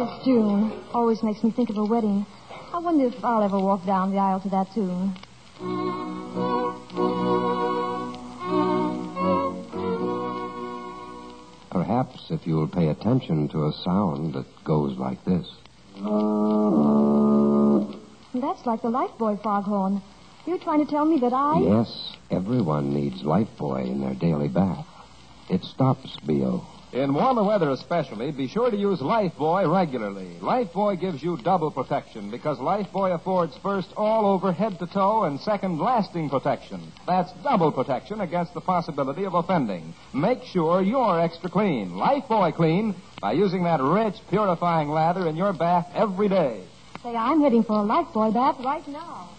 It's June. Always makes me think of a wedding. I wonder if I'll ever walk down the aisle to that tune. Perhaps if you'll pay attention to a sound that goes like this. That's like the Lifebuoy foghorn. You're trying to tell me that I... Yes, everyone needs Lifebuoy in their daily bath. It stops BO. In warmer weather especially, be sure to use Lifebuoy regularly. Lifebuoy gives you double protection because Lifebuoy affords first all over head to toe and second lasting protection. That's double protection against the possibility of offending. Make sure you're extra clean. Lifebuoy clean by using that rich, purifying lather in your bath every day. Say, I'm heading for a Lifebuoy bath right now.